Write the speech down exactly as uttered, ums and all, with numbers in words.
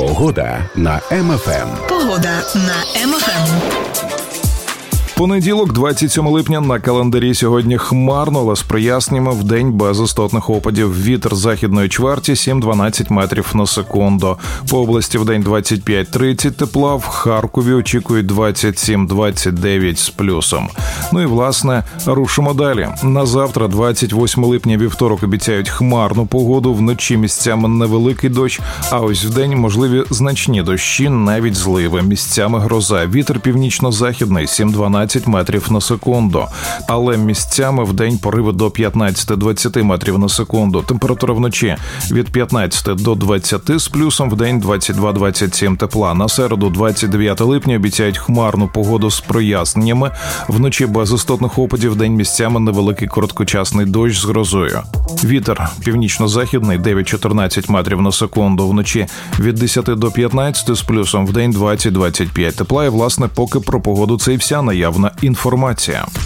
Погода на Ем Еф Ем. Погода на Ем Еф Ем. Понеділок, двадцять сьомого липня, на календарі сьогодні хмарно, але з проясненнями, вдень без істотних опадів. Вітер західної чверті сім-дванадцять метрів на секунду. По області вдень двадцять п'ять тридцять тепла, в Харкові очікують двадцять сім-двадцять дев'ять з плюсом. Ну і, власне, рушимо далі. На завтра, двадцять восьмого липня, вівторок, обіцяють хмарну погоду, вночі місцями невеликий дощ, а ось вдень можливі значні дощі, навіть зливи, місцями гроза. Вітер північно-західний сім-дванадцять метрів на секунду. Але місцями вдень пориви до п'ятнадцять-двадцять метрів на секунду. Температура вночі від п'ятнадцять до двадцяти з плюсом, вдень двадцять два двадцять сім тепла. На середу, двадцять дев'ятого липня, обіцяють хмарну погоду з проясненнями. Вночі без істотних опадів, вдень місцями невеликий короткочасний дощ з грозою. Вітер північно-західний дев'ять-чотирнадцять метрів на секунду. Вночі від десяти до п'ятнадцяти з плюсом, вдень двадцять-двадцять п'ять тепла. І, власне, поки про погоду це і вся наявна інформація.